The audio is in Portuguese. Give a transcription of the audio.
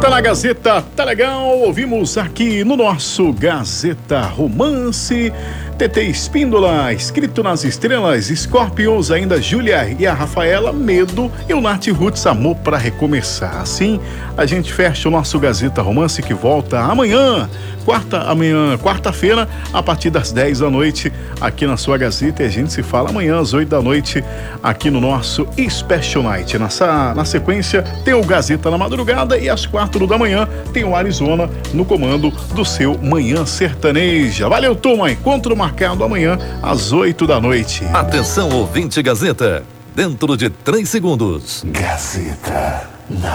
Tá na Gazeta, tá legal. Ouvimos aqui no nosso Gazeta Romance TT Espíndola, Escrito nas Estrelas, Scorpions, ainda Júlia e a Rafaela, Medo, e o Nath Roots, Amor pra Recomeçar. Assim a gente fecha o nosso Gazeta Romance, que volta amanhã, quarta-feira, a partir das 10 da noite, aqui na sua Gazeta, e a gente se fala amanhã às 8 da noite aqui no nosso Special Night. Na sequência tem o Gazeta na madrugada, e às 4 da manhã tem o Arizona no comando do seu Manhã Sertaneja. Valeu, turma, encontro marcado amanhã às 8 da noite. Atenção, ouvinte Gazeta, dentro de 3 segundos. Gazeta.